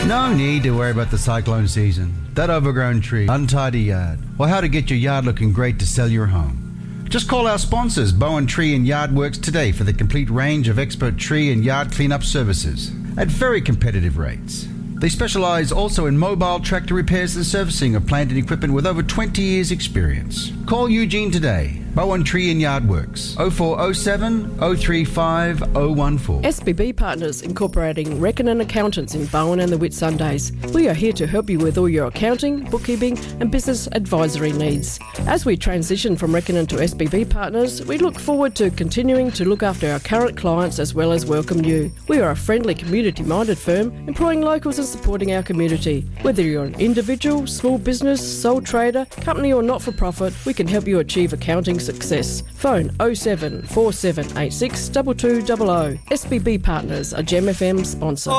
No need to worry about the cyclone season, that overgrown tree, untidy yard, or how to get your yard looking great to sell your home. Just call our sponsors, Bowen Tree and Yard Works, today for the complete range of expert tree and yard cleanup services at very competitive rates. They specialise also in mobile tractor repairs and servicing of plant and equipment with over 20 years' experience. Call Eugene today. Bowen Tree and Yard Works, 0407 035 014. SBB Partners, incorporating Reckoning Accountants in Bowen and the Whitsundays. We are here to help you with all your accounting, bookkeeping and business advisory needs. As we transition from Reckoning to SBB Partners, we look forward to continuing to look after our current clients as well as welcome you. We are a friendly, community-minded firm employing locals and supporting our community. Whether you're an individual, small business, sole trader, company or not-for-profit, we can help you achieve accounting success. Phone 07 4786 2200. SBB Partners, a Gem FM sponsor.